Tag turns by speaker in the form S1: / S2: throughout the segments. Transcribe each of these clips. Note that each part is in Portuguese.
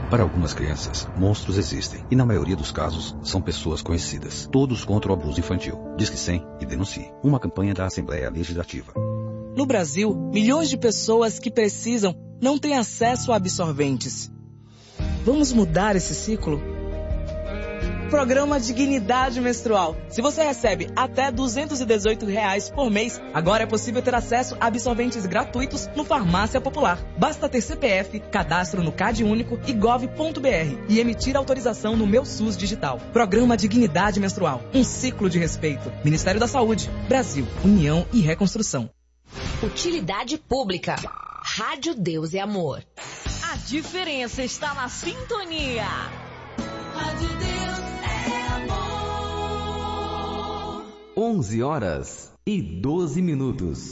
S1: Para algumas crianças, monstros existem e na maioria dos casos são pessoas conhecidas. Todos contra o abuso infantil. Disque 100 e denuncie. Uma campanha da Assembleia Legislativa.
S2: No Brasil, milhões de pessoas que precisam não têm acesso a absorventes. Vamos mudar esse ciclo? Programa Dignidade Menstrual. Se você recebe até R$ 218 por mês, agora é possível ter acesso a absorventes gratuitos no Farmácia Popular. Basta ter CPF, cadastro no Cade Único e gov.br e emitir autorização no Meu SUS Digital. Programa Dignidade Menstrual. Um ciclo de respeito. Ministério da Saúde. Brasil. União e Reconstrução.
S3: Utilidade Pública. Rádio Deus e Amor.
S4: A diferença está na sintonia. Rádio Deus é amor.
S5: 11h12.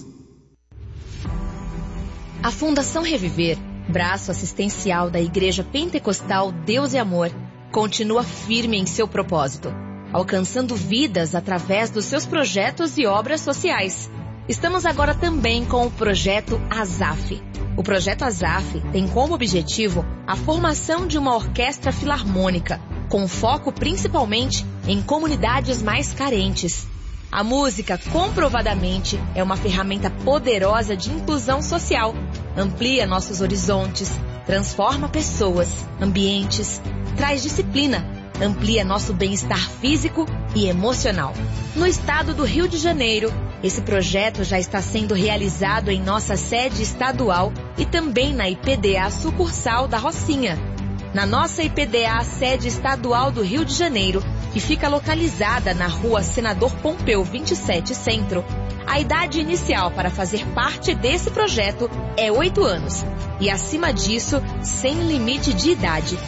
S3: A Fundação Reviver, braço assistencial da Igreja Pentecostal Deus e Amor, continua firme em seu propósito, alcançando vidas através dos seus projetos e obras sociais. Estamos agora também com o Projeto ASAF. O Projeto ASAF tem como objetivo a formação de uma orquestra filarmônica, com foco principalmente em comunidades mais carentes. A música, comprovadamente, é uma ferramenta poderosa de inclusão social, amplia nossos horizontes, transforma pessoas, ambientes, traz disciplina, amplia nosso bem-estar físico e emocional. No estado do Rio de Janeiro, esse projeto já está sendo realizado em nossa sede estadual e também na IPDA sucursal da Rocinha. Na nossa IPDA sede estadual do Rio de Janeiro, que fica localizada na rua Senador Pompeu 27 Centro, a idade inicial para fazer parte desse projeto é 8 anos e acima disso, sem limite de idade.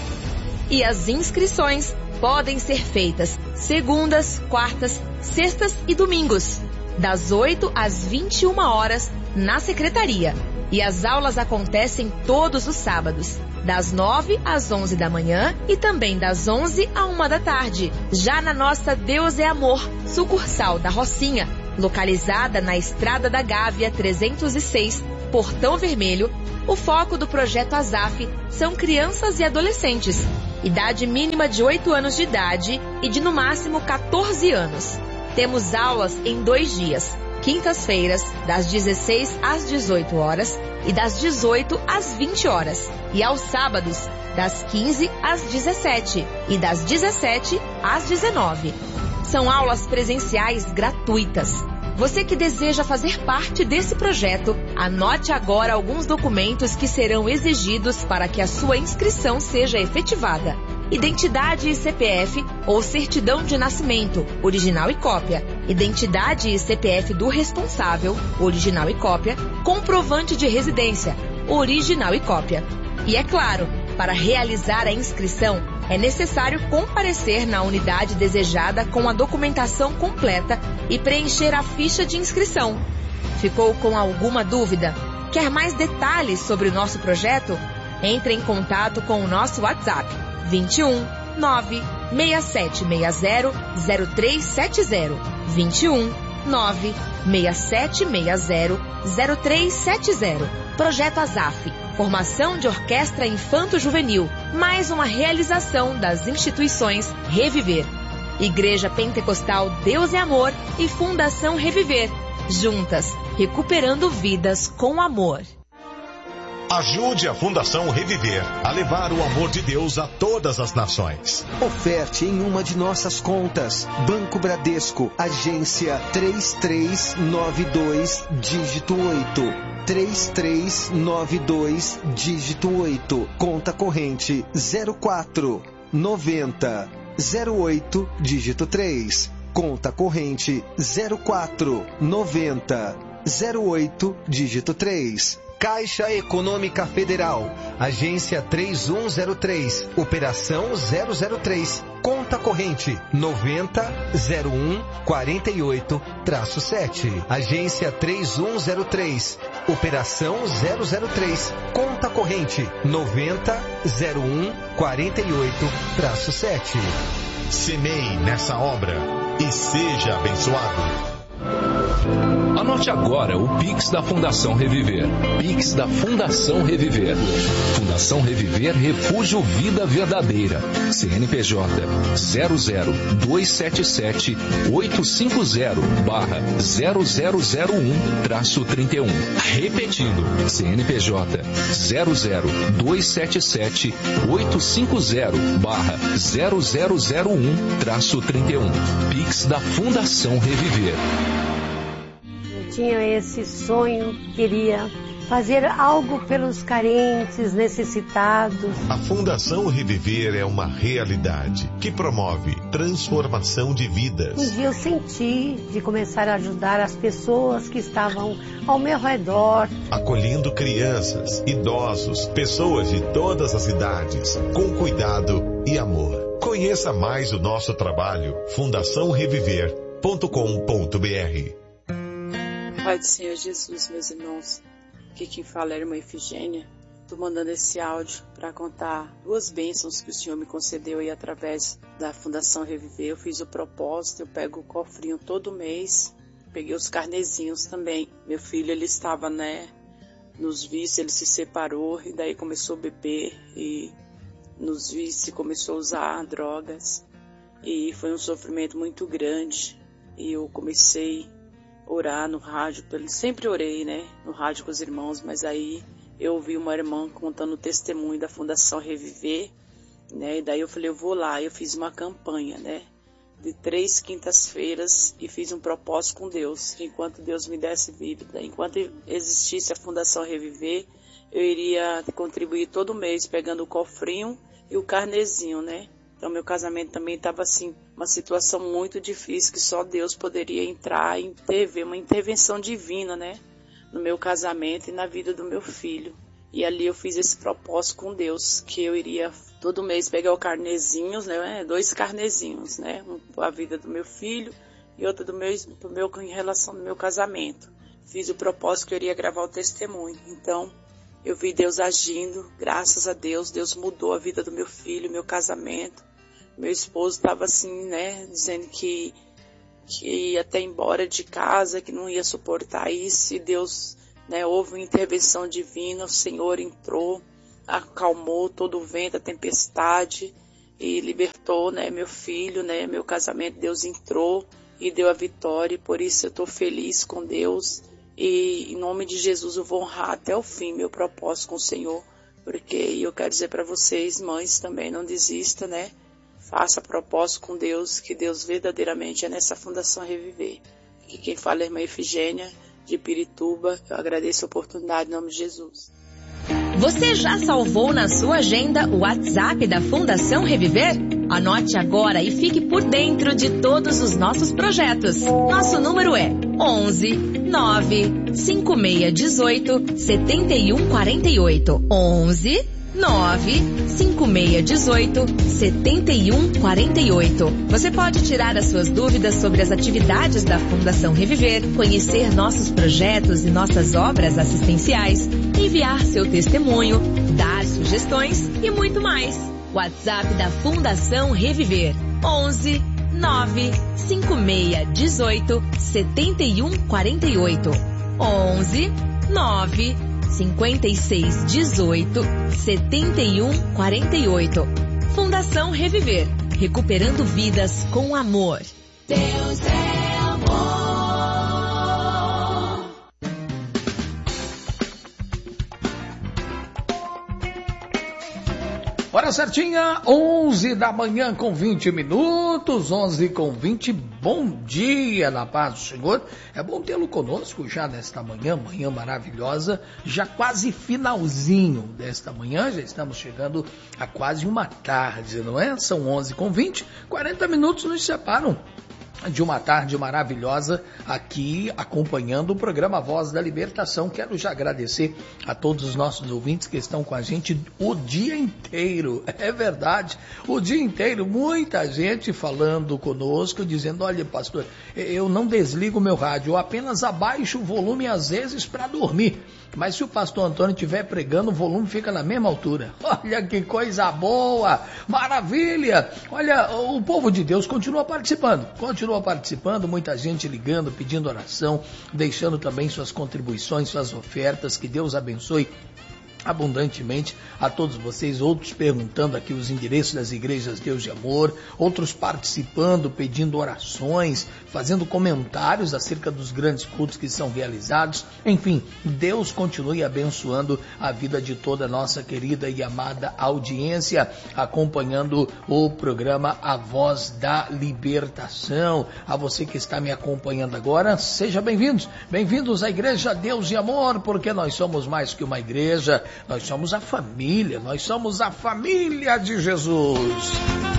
S3: E as inscrições podem ser feitas segundas, quartas, sextas e domingos, das 8 às 21 horas na secretaria. E as aulas acontecem todos os sábados, das 9 às 11 da manhã e também das 11 à 1 da tarde. Já na nossa Deus é Amor, sucursal da Rocinha, localizada na Estrada da Gávea 306, Portão Vermelho, o foco do Projeto ASAF são crianças e adolescentes, idade mínima de 8 anos de idade e de no máximo 14 anos. Temos aulas em 2 dias, quintas-feiras, das 16 às 18 horas e das 18 às 20 horas. E aos sábados, das 15 às 17 e das 17 às 19. São aulas presenciais gratuitas. Você que deseja fazer parte desse projeto, anote agora alguns documentos que serão exigidos para que a sua inscrição seja efetivada. Identidade e CPF ou certidão de nascimento, original e cópia. Identidade e CPF do responsável, original e cópia. Comprovante de residência, original e cópia. E é claro, para realizar a inscrição, é necessário comparecer na unidade desejada com a documentação completa e preencher a ficha de inscrição. Ficou com alguma dúvida? Quer mais detalhes sobre o nosso projeto? Entre em contato com o nosso WhatsApp 21 96760 0370 21 96760 0370. Projeto ASAF, formação de orquestra infanto-juvenil, mais uma realização das instituições Reviver, Igreja Pentecostal Deus é Amor e Fundação Reviver, juntas, recuperando vidas com amor.
S6: Ajude a Fundação Reviver a levar o amor de Deus a todas as nações.
S7: Oferte em uma de nossas contas. Banco Bradesco, agência 3392, dígito 8. 3392, dígito 8. Conta corrente 04 90 08, dígito 3. Conta corrente 04 90 08, dígito 3. Caixa Econômica Federal, agência 3103, operação 003, conta corrente 900148-7, agência 3103, operação 003, conta corrente 900148-7.
S6: Semeie nessa obra e seja abençoado.
S5: Anote agora o Pix da Fundação Reviver. Pix da Fundação Reviver. Fundação Reviver Refúgio Vida Verdadeira. CNPJ 00277-850-0001-31. Repetindo, CNPJ 00277-850-0001-31. Pix da Fundação Reviver.
S8: Eu tinha esse sonho, queria fazer algo pelos carentes, necessitados.
S6: A Fundação Reviver é uma realidade que promove transformação de vidas.
S8: Um dia eu senti de começar a ajudar as pessoas que estavam ao meu redor.
S6: Acolhendo crianças, idosos, pessoas de todas as idades, com cuidado e amor. Conheça mais o nosso trabalho, fundaçãoreviver.com.br.
S9: Pai do Senhor Jesus, meus irmãos, aqui quem fala é a irmã Efigênia. Estou mandando esse áudio para contar 2 bênçãos que o Senhor me concedeu aí através da Fundação Reviver. Eu fiz o propósito, eu pego o cofrinho todo mês, peguei os carnezinhos também. Meu filho, ele estava, nos vícios, ele se separou e daí começou a beber e nos vícios começou a usar drogas. E foi um sofrimento muito grande e eu comecei orar no rádio, sempre orei, no rádio com os irmãos, mas aí eu ouvi uma irmã contando o testemunho da Fundação Reviver, e daí eu falei, eu vou lá, eu fiz uma campanha, de 3 quintas-feiras e fiz um propósito com Deus, que enquanto Deus me desse vida, enquanto existisse a Fundação Reviver, eu iria contribuir todo mês, pegando o cofrinho e o carnezinho, Então, meu casamento também estava assim, uma situação muito difícil, que só Deus poderia entrar e ter uma intervenção divina, no meu casamento e na vida do meu filho. E ali eu fiz esse propósito com Deus, que eu iria todo mês pegar o carnezinhos, 2 carnezinhos, um para a vida do meu filho e outro em relação ao meu casamento. Fiz o propósito que eu iria gravar o testemunho. Então, eu vi Deus agindo, graças a Deus, Deus mudou a vida do meu filho, meu casamento. Meu esposo estava assim, dizendo que ia até embora de casa, que não ia suportar isso, e Deus, houve uma intervenção divina, o Senhor entrou, acalmou todo o vento, a tempestade, e libertou, meu filho, meu casamento. Deus entrou e deu a vitória, e por isso eu estou feliz com Deus, e em nome de Jesus eu vou honrar até o fim meu propósito com o Senhor, porque eu quero dizer para vocês, mães, também não desista, Faça propósito com Deus, que Deus verdadeiramente é nessa Fundação Reviver. Aqui quem fala é a irmã Efigênia, de Pirituba. Eu agradeço a oportunidade em nome de Jesus.
S3: Você já salvou na sua agenda o WhatsApp da Fundação Reviver? Anote agora e fique por dentro de todos os nossos projetos. Nosso número é 11 9 5618 7148. 11 95618-7148. Você pode tirar as suas dúvidas sobre as atividades da Fundação Reviver, conhecer nossos projetos e nossas obras assistenciais, enviar seu testemunho, dar sugestões e muito mais. WhatsApp da Fundação Reviver: 11 95618 7148. 11 9 5618 7148. Fundação Reviver, recuperando vidas com amor.
S4: Deus é amor.
S10: Hora certinha, 11 da manhã com 20 minutos, 11 com 20, bom dia na paz do Senhor. É bom tê-lo conosco já nesta manhã maravilhosa, já quase finalzinho desta manhã, já estamos chegando a quase uma tarde, não é? São 11 com 20, 40 minutos nos separam de uma tarde maravilhosa aqui acompanhando o programa Voz da Libertação. Quero já agradecer a todos os nossos ouvintes que estão com a gente o dia inteiro, é verdade, o dia inteiro, muita gente falando conosco, dizendo, olha pastor, eu não desligo o meu rádio, eu apenas abaixo o volume às vezes para dormir, mas se o pastor Antônio estiver pregando, o volume fica na mesma altura. Olha que coisa boa, maravilha. Olha, o povo de Deus continua participando, muita gente ligando, pedindo oração, deixando também suas contribuições, suas ofertas. Que Deus abençoe abundantemente a todos vocês, outros perguntando aqui os endereços das igrejas Deus de Amor, outros participando, pedindo orações, fazendo comentários acerca dos grandes cultos que são realizados. Enfim, Deus continue abençoando a vida de toda a nossa querida e amada audiência, acompanhando o programa A Voz da Libertação. A você que está me acompanhando agora, seja bem-vindos à Igreja Deus de Amor, porque nós somos mais que uma igreja. Nós somos a família de Jesus.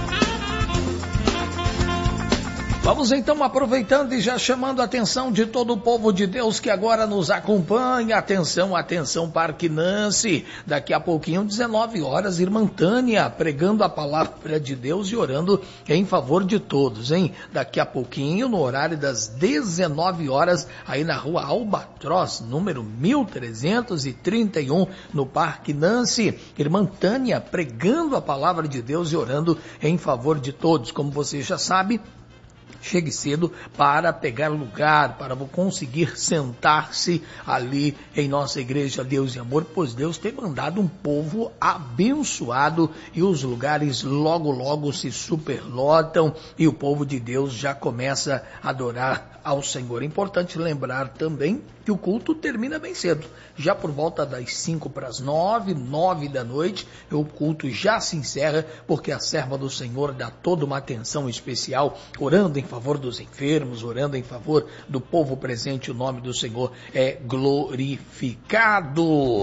S10: Vamos então aproveitando e já chamando a atenção de todo o povo de Deus que agora nos acompanha. Atenção, Parque Nancy. Daqui a pouquinho, 19 horas, irmã Tânia pregando a palavra de Deus e orando em favor de todos, hein? Daqui a pouquinho, no horário das 19 horas, aí na rua Albatroz, número 1331, no Parque Nancy. Irmã Tânia pregando a palavra de Deus e orando em favor de todos. Como você já sabe, chegue cedo para pegar lugar, para conseguir sentar-se ali em nossa igreja Deus e Amor, pois Deus tem mandado um povo abençoado e os lugares logo se superlotam e o povo de Deus já começa a adorar ao Senhor. É importante lembrar também que o culto termina bem cedo, já por volta das 9 da noite, o culto já se encerra, porque a serva do Senhor dá toda uma atenção especial, orando em favor dos enfermos, orando em favor do povo presente. O nome do Senhor é glorificado.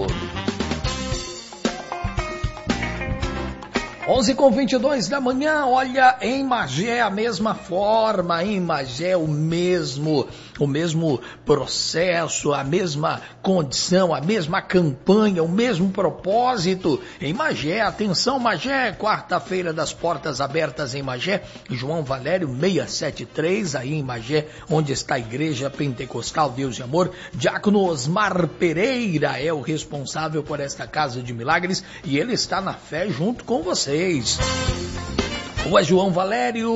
S10: 11h22 da manhã, olha, em Magé a mesma forma, em Magé o mesmo processo, a mesma condição, a mesma campanha, o mesmo propósito. Em Magé, atenção Magé, quarta-feira das portas abertas em Magé, João Valério 673, aí em Magé, onde está a Igreja Pentecostal Deus de Amor. Diácono Osmar Pereira é o responsável por esta Casa de Milagres e ele está na fé junto com vocês. Rua João Valério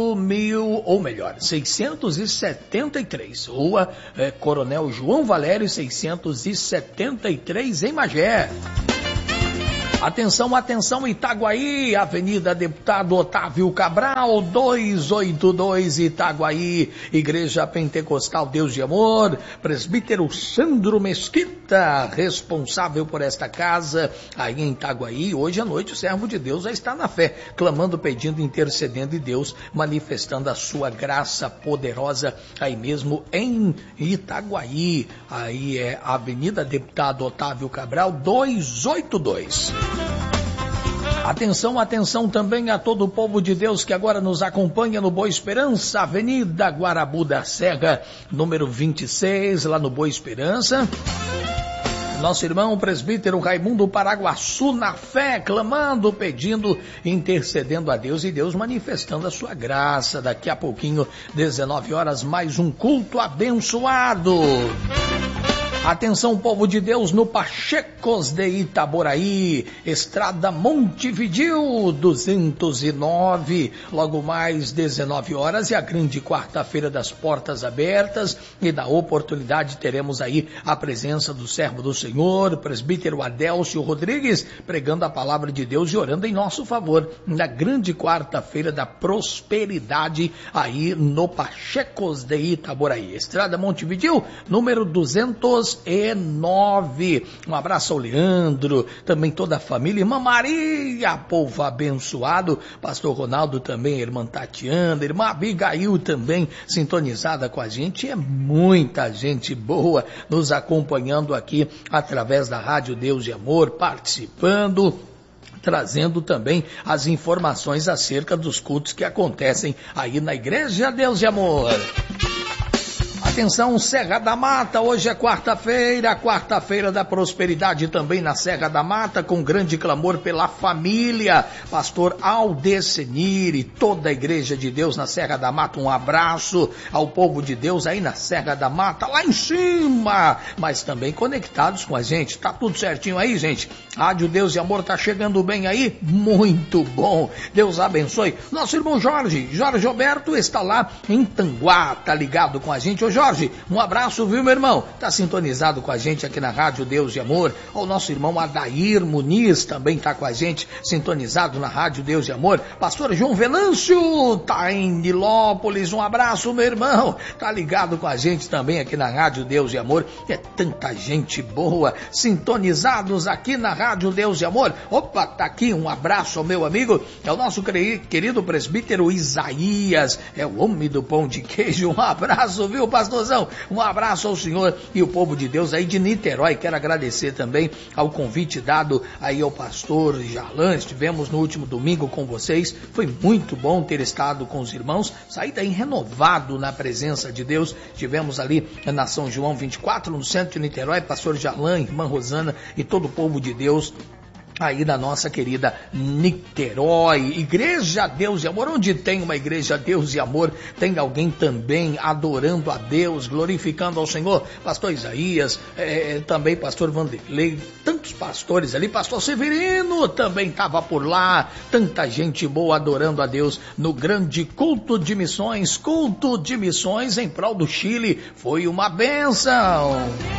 S10: 673, Rua Coronel João Valério 673 em Magé. Atenção, Itaguaí, Avenida Deputado Otávio Cabral, 282 Itaguaí, Igreja Pentecostal Deus de Amor, presbítero Sandro Mesquita, responsável por esta casa, aí em Itaguaí. Hoje à noite o servo de Deus já está na fé, clamando, pedindo, intercedendo e Deus manifestando a sua graça poderosa aí mesmo em Itaguaí. Aí é Avenida Deputado Otávio Cabral, 282. Atenção também a todo o povo de Deus que agora nos acompanha no Boa Esperança, Avenida Guarabu da Serra, número 26, lá no Boa Esperança. Nosso irmão presbítero Raimundo Paraguaçu na fé, clamando, pedindo, intercedendo a Deus e Deus manifestando a sua graça. Daqui a pouquinho, 19 horas, mais um culto abençoado. Atenção, povo de Deus, no Pachecos de Itaboraí, Estrada Montevidil 209, logo mais 19 horas e a grande quarta-feira das portas abertas, e da oportunidade teremos aí a presença do servo do Senhor, presbítero Adélcio Rodrigues, pregando a palavra de Deus e orando em nosso favor, na grande quarta-feira da prosperidade aí no Pachecos de Itaboraí, Estrada Montevidil, número 209. Um abraço ao Leandro, também toda a família, irmã Maria, povo abençoado, pastor Ronaldo também, irmã Tatiana, irmã Abigail também sintonizada com a gente. É muita gente boa nos acompanhando aqui através da Rádio Deus de Amor, participando, trazendo também as informações acerca dos cultos que acontecem aí na Igreja Deus de Amor. Atenção, Serra da Mata, hoje é quarta-feira da prosperidade também na Serra da Mata, com grande clamor pela família. Pastor Aldecenir e toda a Igreja de Deus na Serra da Mata, um abraço ao povo de Deus aí na Serra da Mata, lá em cima, mas também conectados com a gente. Tá tudo certinho aí, gente? Rádio Deus e Amor tá chegando bem aí? Muito bom. Deus abençoe. Nosso irmão Jorge Roberto está lá em Tanguá, tá ligado com a gente. Ô Jorge, um abraço, viu, meu irmão? Tá sintonizado com a gente aqui na Rádio Deus e Amor. O nosso irmão Adair Muniz também tá com a gente, sintonizado na Rádio Deus e Amor. Pastor João Venâncio tá em Nilópolis, um abraço, meu irmão. Tá ligado com a gente também aqui na Rádio Deus e Amor. É tanta gente boa sintonizados aqui na Rádio Deus e Amor. Opa, tá aqui, um abraço ao meu amigo, é o nosso querido presbítero Isaías, é o homem do pão de queijo. Um abraço, viu, pastorzão? Um abraço ao senhor e o povo de Deus aí de Niterói. Quero agradecer também ao convite dado aí ao pastor Jarlan. Estivemos no último domingo com vocês, foi muito bom ter estado com os irmãos, saí daí renovado na presença de Deus. Estivemos ali na São João 24, no centro de Niterói, pastor Jarlan, irmã Rosana e todo o povo de Deus aí da nossa querida Niterói. Igreja Deus e Amor, onde tem uma Igreja Deus e Amor, tem alguém também adorando a Deus, glorificando ao Senhor. Pastor Isaías, também pastor Vanderlei, tantos pastores ali, pastor Severino também estava por lá, tanta gente boa adorando a Deus no grande culto de missões em prol do Chile. Foi uma bênção.